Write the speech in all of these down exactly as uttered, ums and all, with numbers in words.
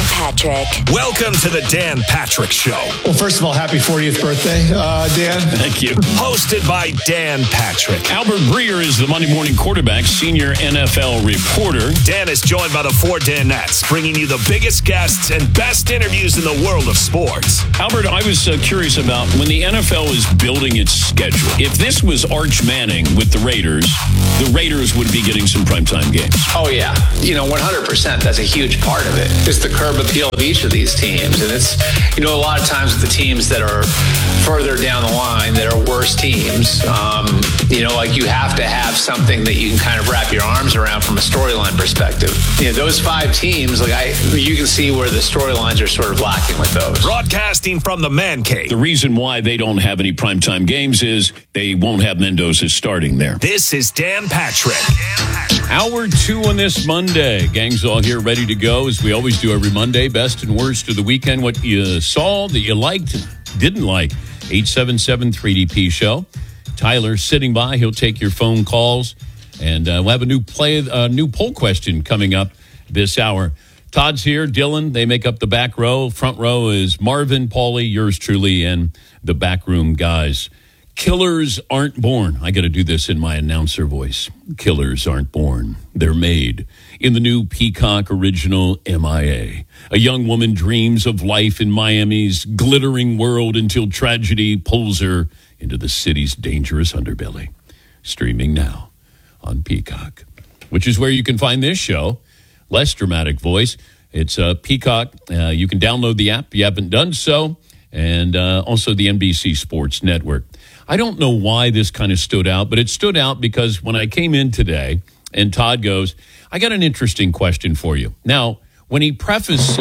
Patrick. Welcome to the Dan Patrick Show. Well, first of all, happy fortieth birthday, uh, Dan. Thank you. Hosted by Dan Patrick. Albert Breer is the Monday Morning Quarterback, senior N F L reporter. Dan is joined by the four Danettes, bringing you the biggest guests and best interviews in the world of sports. Albert, I was uh, curious about when the N F L is building its schedule. If this was Arch Manning with the Raiders, the Raiders would be getting some primetime games. Oh, yeah. You know, one hundred percent. That's a huge part of it. It's the curb appeal of each of these teams. And it's, you know, a lot of times with the teams that are further down the line, that are worse teams, um, you know, like you have to have something that you can kind of wrap your arms around from a storyline perspective. You know, those five teams, like I, you can see where the storylines are sort of lacking with those. Broadcasting from the Man Cave. The reason why they don't have any primetime games is they won't have Mendoza starting there. This is Dan Patrick. Hour two on this Monday. Gang's all here ready to go, as we always do every Monday. Best and worst of the weekend. What you saw that you liked, didn't like. eight seven seven three D P show. Tyler sitting by. He'll take your phone calls. And uh, we'll have a new play, a uh, new poll question coming up this hour. Todd's here. Dylan, they make up the back row. Front row is Marvin, Paulie, yours truly, and the backroom guys. Killers aren't born. I got to do this in my announcer voice. Killers aren't born. They're made. In the new Peacock original M I A. A young woman dreams of life in Miami's glittering world until tragedy pulls her into the city's dangerous underbelly. Streaming now on Peacock, which is where you can find this show. Less dramatic voice. It's uh, Peacock. Uh, you can download the app if you haven't done so. And uh, also the N B C Sports Network. I don't know why this kind of stood out, but it stood out because when I came in today and Todd goes, I got an interesting question for you. Now, when he prefaces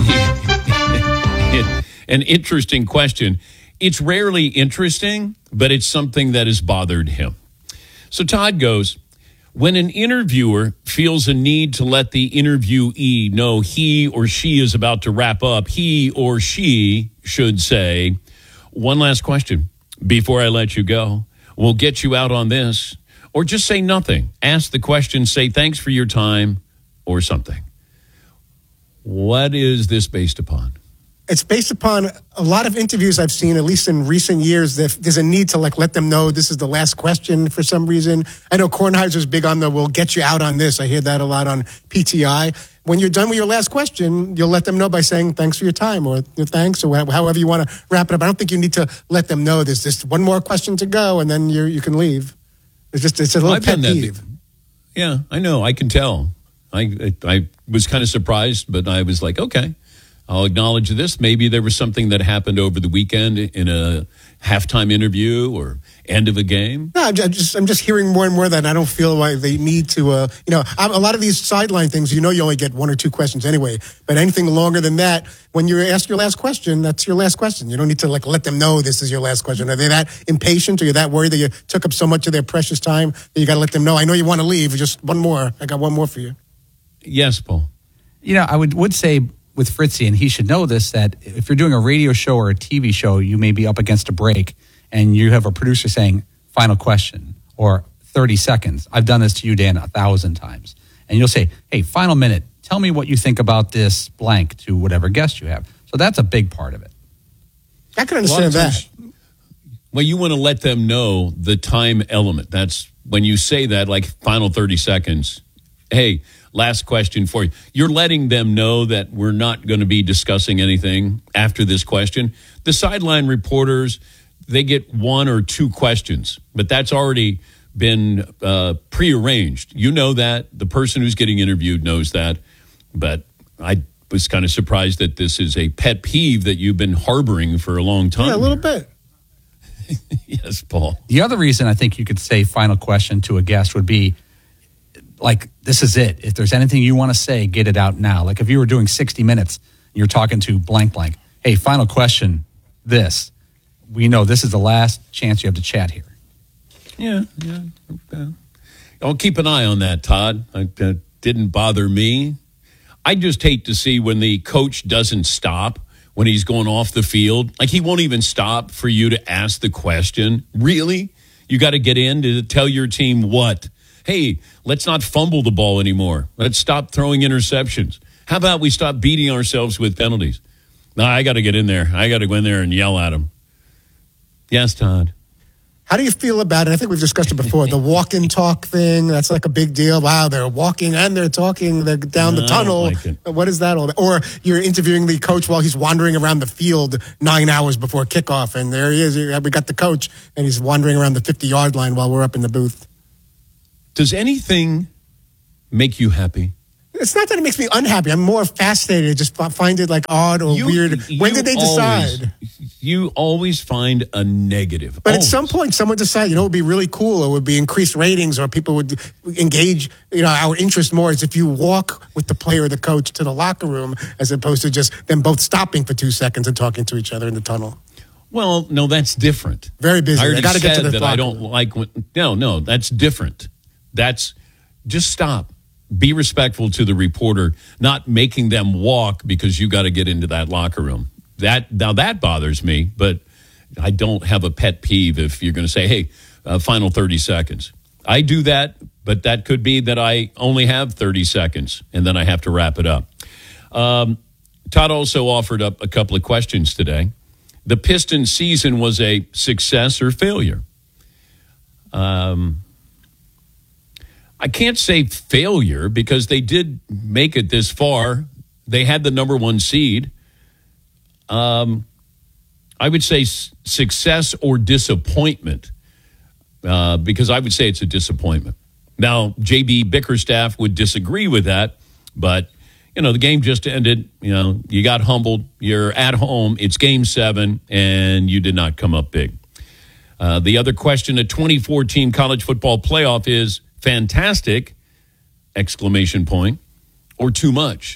an interesting question, it's rarely interesting, but it's something that has bothered him. So Todd goes, when an interviewer feels a need to let the interviewee know he or she is about to wrap up, he or she should say, one last question before I let you go. We'll get you out on this. Or just say nothing. Ask the question, say thanks for your time, or something. What is this based upon? It's based upon a lot of interviews I've seen, at least in recent years, that there's a need to like let them know this is the last question for some reason. I know Kornheiser's big on the, we'll get you out on this. I hear that a lot on P T I. When you're done with your last question, you'll let them know by saying thanks for your time or thanks or however you want to wrap it up. I don't think you need to let them know there's just one more question to go and then you you can leave. It's just, it's a little I've pet peeve. That. Yeah, I know. I can tell. I, I I was kind of surprised, but I was like, okay. I'll acknowledge this. Maybe there was something that happened over the weekend in a halftime interview or end of a game. No, I'm just I'm just hearing more and more that I don't feel like they need to. Uh, you know, I'm, a lot of these sideline things, you know, you only get one or two questions anyway. But anything longer than that, when you ask your last question, that's your last question. You don't need to like let them know this is your last question. Are they that impatient, or you're that worried that you took up so much of their precious time that you got to let them know? I know you want to leave. Just one more. I got one more for you. Yes, Paul. You know, I would would say. With Fritzy, and he should know this, that if you're doing a radio show or a T V show, you may be up against a break and you have a producer saying, final question or thirty seconds. I've done this to you, Dan, a thousand times. And you'll say, hey, final minute, tell me what you think about this blank to whatever guest you have. So that's a big part of it. I can understand that. Well, you want to let them know the time element. That's when you say that, like final thirty seconds. Hey, last question for you. You're letting them know that we're not going to be discussing anything after this question. The sideline reporters, they get one or two questions, but that's already been uh, prearranged. You know that. The person who's getting interviewed knows that. But I was kind of surprised that this is a pet peeve that you've been harboring for a long time. Yeah, a little bit. Yes, Paul. The other reason I think you could say final question to a guest would be, like, this is it. If there's anything you want to say, get it out now. Like if you were doing sixty minutes, and you're talking to blank blank. Hey, final question, this. We know this is the last chance you have to chat here. Yeah, yeah. Okay. I'll keep an eye on that, Todd. It uh, didn't bother me. I just hate to see when the coach doesn't stop when he's going off the field. Like he won't even stop for you to ask the question. Really? You got to get in to tell your team what? Hey, let's not fumble the ball anymore. Let's stop throwing interceptions. How about we stop beating ourselves with penalties? No, I got to get in there. I got to go in there and yell at them. Yes, Todd. How do you feel about it? I think we've discussed it before. The walk and talk thing, that's like a big deal. Wow, they're walking and they're talking they're down the I tunnel. don't like it. What is that all about? Or you're interviewing the coach while he's wandering around the field nine hours before kickoff, and there he is. We got the coach, and he's wandering around the fifty-yard line while we're up in the booth. Does anything make you happy? It's not that it makes me unhappy. I'm more fascinated. I just find it like odd or You- weird. When you did they always- decide? You always find a negative. But at Always. some point, someone decided, you know, it would be really cool. It would be increased ratings, or people would engage, you know, our interest more is if you walk with the player or the coach to the locker room, as opposed to just them both stopping for two seconds and talking to each other in the tunnel. Well, no, that's different. Very busy. I They already gotta get to said the that I locker don't room. like when, no, no, that's different. That's just stop. Be respectful to the reporter, not making them walk because you got to get into that locker room. That now that bothers me, but I don't have a pet peeve if you're going to say, "Hey, uh, final thirty seconds." I do that, but that could be that I only have thirty seconds and then I have to wrap it up. Um, Todd also offered up a couple of questions today. The Pistons season was a success or failure? Um. I can't say failure because they did make it this far. They had the number one seed. Um, I would say s- success or disappointment uh, because I would say it's a disappointment. Now, J B Bickerstaff would disagree with that, but, you know, the game just ended. You know, you got humbled. You're at home. It's game seven, and you did not come up big. Uh, the other question, a twenty fourteen college football playoff is fantastic, exclamation point, or too much?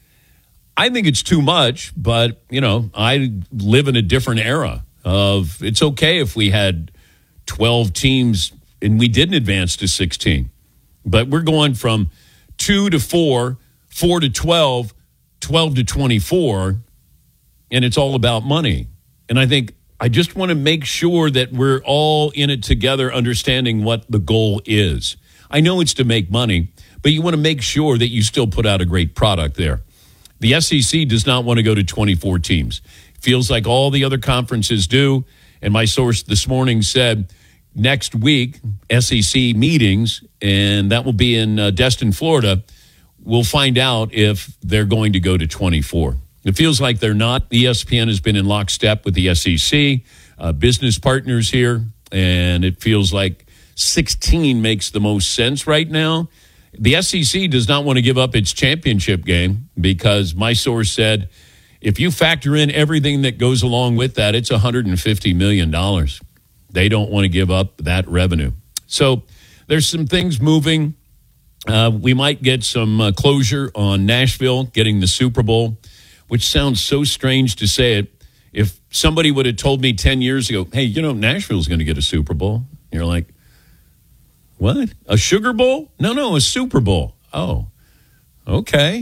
I think it's too much, but, you know, I live in a different era of it's okay if we had twelve teams and we didn't advance to sixteen. But we're going from two to four, four to twelve, twelve to twenty-four, and it's all about money. And I think I just want to make sure that we're all in it together, understanding what the goal is. I know it's to make money, but you want to make sure that you still put out a great product there. The S E C does not want to go to twenty-four teams. Feels like all the other conferences do. And my source this morning said next week, S E C meetings, and that will be in uh, Destin, Florida, we'll find out if they're going to go to twenty-four. It feels like they're not. E S P N has been in lockstep with the S E C, uh, business partners here, and it feels like sixteen makes the most sense right now. The S E C does not want to give up its championship game because my source said if you factor in everything that goes along with that, it's one hundred fifty million dollars. They don't want to give up that revenue. So there's some things moving. Uh, we might get some uh, closure on Nashville getting the Super Bowl, which sounds so strange to say it. If somebody would have told me ten years ago, hey, you know, Nashville's going to get a Super Bowl, you're like, what? A Sugar Bowl? No, no, a Super Bowl. Oh, okay.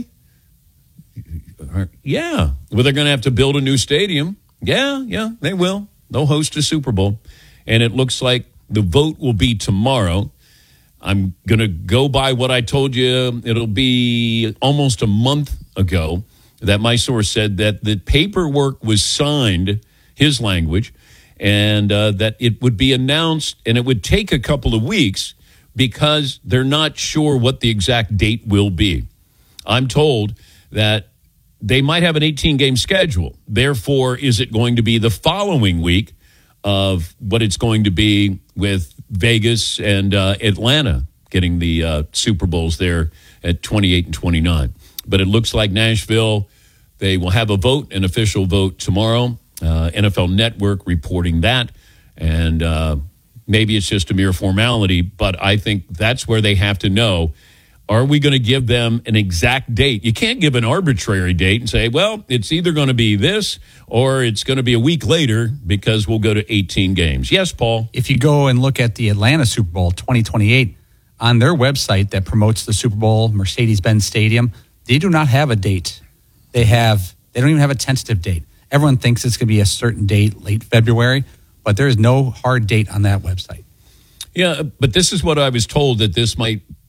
Yeah. Well, they're going to have to build a new stadium. Yeah, yeah, they will. They'll host a Super Bowl. And it looks like the vote will be tomorrow. I'm going to go by what I told you. It'll be almost a month ago that my source said that the paperwork was signed, his language, and uh, that it would be announced, and it would take a couple of weeks because they're not sure what the exact date will be. I'm told that they might have an eighteen-game schedule. Therefore, is it going to be the following week of what it's going to be with Vegas and uh, Atlanta getting the uh, Super Bowls there at twenty-eight and twenty-nine? But it looks like Nashville, they will have a vote, an official vote tomorrow. Uh, N F L Network reporting that. And uh, maybe it's just a mere formality, but I think that's where they have to know. Are we going to give them an exact date? You can't give an arbitrary date and say, well, it's either going to be this or it's going to be a week later because we'll go to eighteen games. Yes, Paul? If you go and look at the Atlanta Super Bowl twenty twenty-eight, on their website that promotes the Super Bowl, Mercedes-Benz Stadium, they do not have a date. They have, they don't even have a tentative date. Everyone thinks it's going to be a certain date, late February, but there is no hard date on that website. Yeah, but this is what I was told, that this might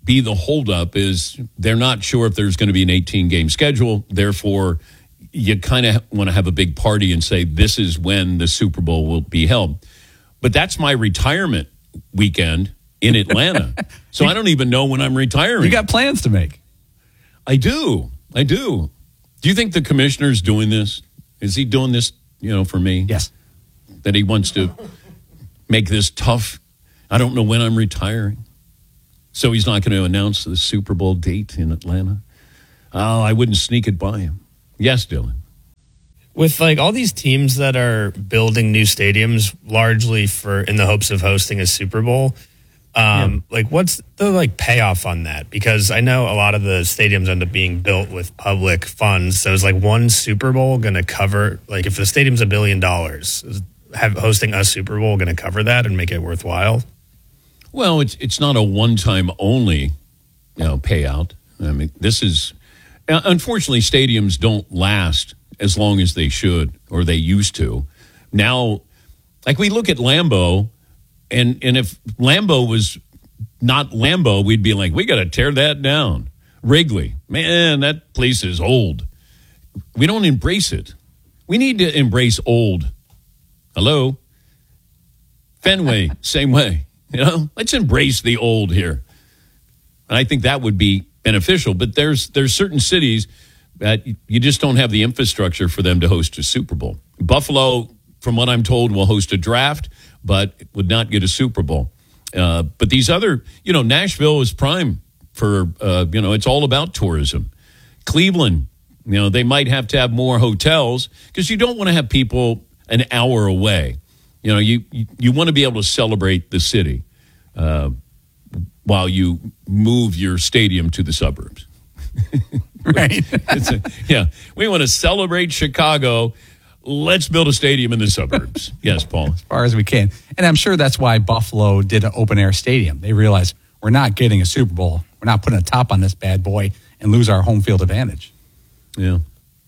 be the holdup is they're not sure if there's going to be an eighteen-game schedule. Therefore, you kind of want to have a big party and say this is when the Super Bowl will be held. But that's my retirement weekend in Atlanta. So I don't even know when I'm retiring. You got plans to make. I do. I do. Do you think the commissioner's doing this? Is he doing this, you know, for me? Yes. That he wants to make this tough? I don't know when I'm retiring. So he's not going to announce the Super Bowl date in Atlanta? Oh, I wouldn't sneak it by him. Yes, Dylan. With like all these teams that are building new stadiums largely for in the hopes of hosting a Super Bowl, um, yeah. like what's the like payoff on that? Because I know a lot of the stadiums end up being built with public funds. So is like one Super Bowl going to cover, like if the stadium's a billion dollars, is have hosting a Super Bowl going to cover that and make it worthwhile? Well, it's it's not a one-time only, you know, payout. I mean, this is unfortunately stadiums don't last as long as they should or they used to. Now, like we look at Lambeau, and and if Lambeau was not Lambeau, we'd be like, we got to tear that down. Wrigley, man, that place is old. We don't embrace it. We need to embrace old. Hello? Fenway, same way. You know, let's embrace the old here. And I think that would be beneficial. But there's there's certain cities that you just don't have the infrastructure for them to host a Super Bowl. Buffalo, from what I'm told, will host a draft, but would not get a Super Bowl. Uh, but these other, you know, Nashville is prime for, uh, you know, it's all about tourism. Cleveland, you know, they might have to have more hotels because you don't want to have people an hour away. You know, you, you, you want to be able to celebrate the city uh, while you move your stadium to the suburbs. Right. It's a, yeah. We want to celebrate Chicago. Let's build a stadium in the suburbs. Yes, Paul. As far as we can. And I'm sure that's why Buffalo did an open-air stadium. They realized we're not getting a Super Bowl. We're not putting a top on this bad boy and lose our home field advantage. Yeah.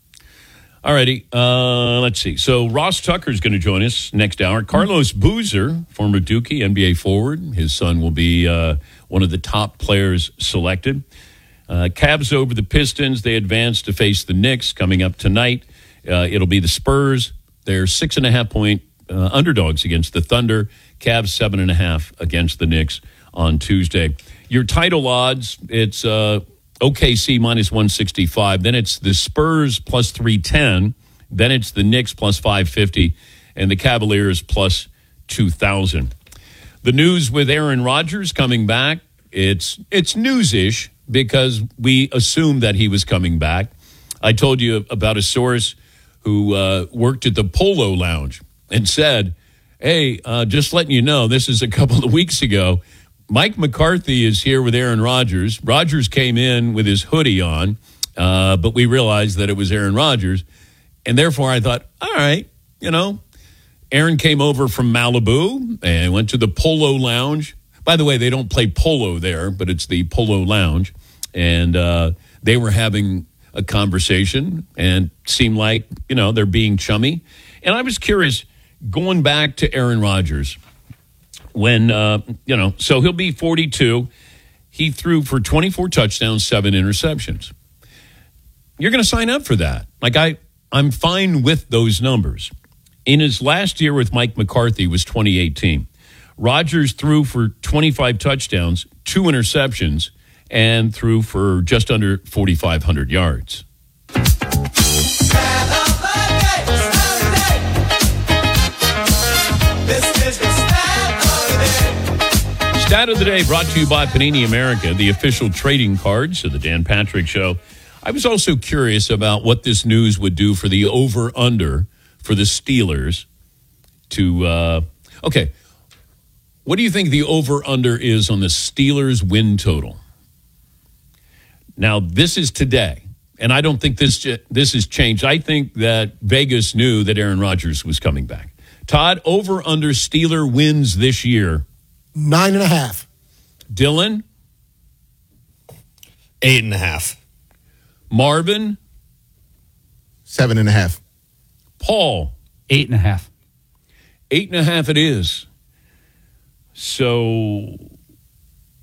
All righty. Uh, let's see. So Ross Tucker is going to join us next hour. Carlos Boozer, former Dookie, N B A forward. His son will be uh, one of the top players selected. Uh, Cavs over the Pistons. They advance to face the Knicks coming up tonight. Uh, it'll be the Spurs. They're six and a half point uh, underdogs against the Thunder. Cavs seven and a half against the Knicks on Tuesday. Your title odds, it's uh, O K C minus one sixty-five. Then it's the Spurs plus three ten. Then it's the Knicks plus five fifty. And the Cavaliers plus two thousand. The news with Aaron Rodgers coming back, it's it's news-ish because we assumed that he was coming back. I told you about a source who uh, worked at the Polo Lounge and said, hey, uh, just letting you know, this is a couple of weeks ago. Mike McCarthy is here with Aaron Rodgers. Rodgers came in with his hoodie on, uh, but we realized that it was Aaron Rodgers. And therefore I thought, all right, you know, Aaron came over from Malibu and went to the Polo Lounge. By the way, they don't play polo there, but it's the Polo Lounge. And uh, they were having a conversation and seemed like, you know, they're being chummy. And I was curious, going back to Aaron Rodgers, when, uh, you know, so he'll be forty-two. He threw for twenty-four touchdowns, seven interceptions. You're going to sign up for that. Like, I, I'm fine with those numbers. In his last year with Mike McCarthy was twenty eighteen. Rodgers threw for twenty-five touchdowns, two interceptions, and threw for just under forty-five hundred yards. Stat of the day brought to you by Panini America, the official trading cards of the Dan Patrick Show. I was also curious about what this news would do for the over-under for the Steelers to, uh, okay, what do you think the over-under is on the Steelers win total? Now, this is today, and I don't think this this has changed. I think that Vegas knew that Aaron Rodgers was coming back. Todd, over-under Steeler wins this year. Nine and a half. Dylan? Eight and a half. Marvin? Seven and a half. Paul? Eight and a half. Eight and a half it is. So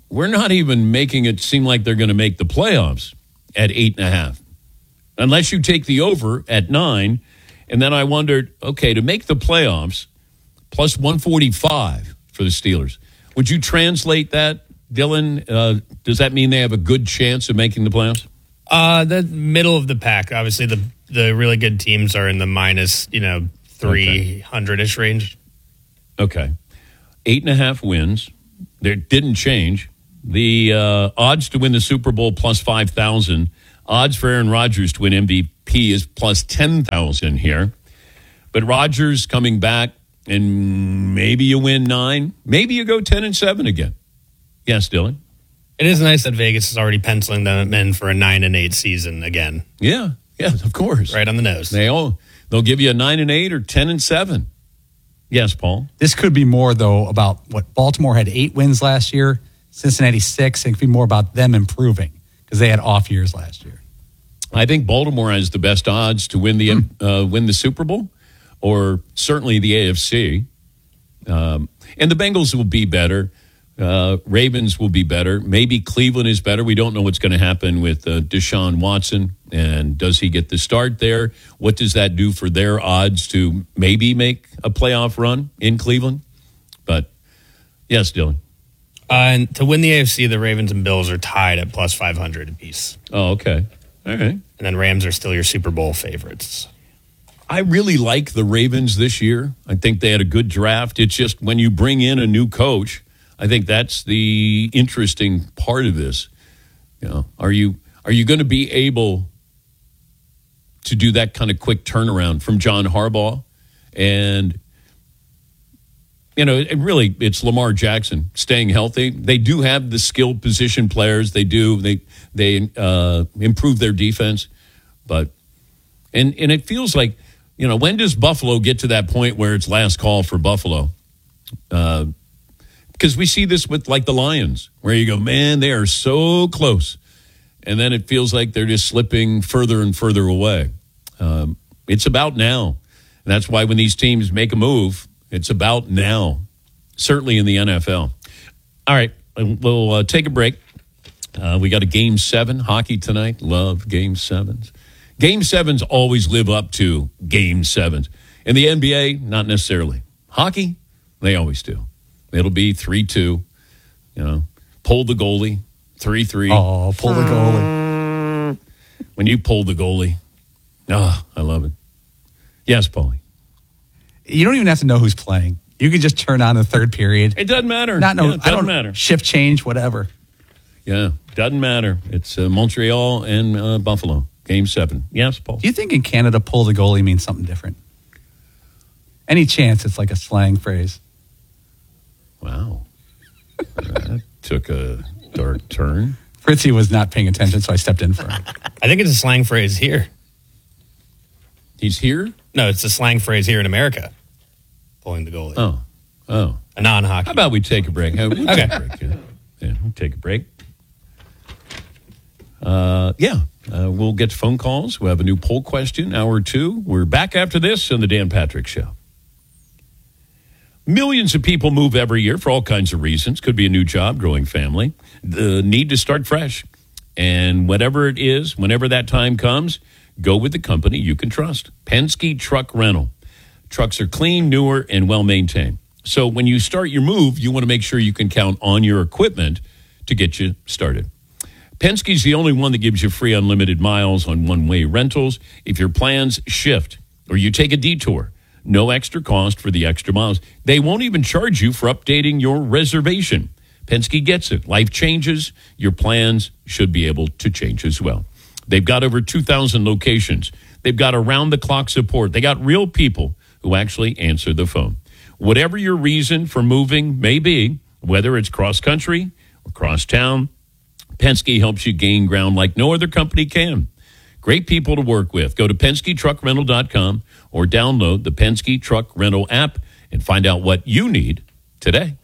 we're not even making it seem like they're going to make the playoffs at eight and a half, unless you take the over at nine. And then I wondered, okay, to make the playoffs, plus one forty-five for the Steelers. Would you translate that, Dylan? Uh, does that mean they have a good chance of making the playoffs? Uh, the middle of the pack. Obviously, the the really good teams are in the minus, you know, three hundred-ish range. Okay. Eight and a half wins. There didn't change. The uh, odds to win the Super Bowl plus five thousand. Odds for Aaron Rodgers to win M V P is plus ten thousand here. But Rodgers coming back, and maybe you win nine. Maybe you go ten and seven again. Yes, Dylan? It is nice that Vegas is already penciling them in for a nine and eight season again. Yeah, yeah, of course. Right on the nose. They all, they'll give you a nine and eight or ten and seven. Yes, Paul? This could be more, though, about what Baltimore had eight wins last year, Cincinnati six. It could be more about them improving because they had off years last year. I think Baltimore has the best odds to win the uh, win the Super Bowl, or certainly the A F C. Um, and the Bengals will be better. Uh, Ravens will be better. Maybe Cleveland is better. We don't know what's going to happen with uh, Deshaun Watson, and does he get the start there? What does that do for their odds to maybe make a playoff run in Cleveland? But yes, Dylan. Uh, and to win the A F C, the Ravens and Bills are tied at plus five hundred apiece. Oh, okay. All right. And then Rams are still your Super Bowl favorites. I really like the Ravens this year. I think they had a good draft. It's just when you bring in a new coach, I think that's the interesting part of this. You know, are you are you going to be able to do that kind of quick turnaround from John Harbaugh? And you know, it really, it's Lamar Jackson staying healthy. They do have the skilled position players. They do. They they uh, improve their defense, but and and it feels like, you know, when does Buffalo get to that point where it's last call for Buffalo? Uh, Because we see this with, like, the Lions, where you go, man, they are so close. And then it feels like they're just slipping further and further away. Um, it's about now. And that's why when these teams make a move, it's about now, certainly in the N F L. All right, we'll uh, take a break. Uh, we got a Game seven hockey tonight. Love Game sevens. Game sevens always live up to Game sevens. In the N B A, not necessarily. Hockey, they always do. It'll be three two, you know, pull the goalie, three three. Oh, pull the goalie. When you pull the goalie, oh, I love it. Yes, Paulie. You don't even have to know who's playing. You can just turn on the third period. It doesn't matter. Not know, yeah, it I doesn't don't matter. Shift change, whatever. Yeah, doesn't matter. It's uh, Montreal and uh, Buffalo, Game seven. Yes, Paul. Do you think in Canada, pull the goalie means something different? Any chance it's like a slang phrase? Wow. That took a dark turn. Fritzy was not paying attention, so I stepped in for him. I think it's a slang phrase here. He's here? No, it's a slang phrase here in America. Pulling the goalie. Oh. Oh. A non-hockey. How about we take a break? We'll Okay. take a break. Yeah, yeah we'll take a break. Uh, yeah. Uh, we'll get to phone calls. We'll have a new poll question, hour two. We're back after this on the Dan Patrick Show. Millions of people move every year for all kinds of reasons. Could be a new job, growing family, the need to start fresh. And whatever it is, whenever that time comes, go with the company you can trust. Penske Truck Rental. Trucks are clean, newer, and well-maintained. So when you start your move, you want to make sure you can count on your equipment to get you started. Penske's the only one that gives you free unlimited miles on one-way rentals. If your plans shift or you take a detour, no extra cost for the extra miles. They won't even charge you for updating your reservation. Penske gets it. Life changes. Your plans should be able to change as well. They've got over two thousand locations. They've got around-the-clock support. They got real people who actually answer the phone. Whatever your reason for moving may be, whether it's cross-country or cross-town, Penske helps you gain ground like no other company can. Great people to work with. Go to Penske Truck Rental dot com or download the Penske Truck Rental app and find out what you need today.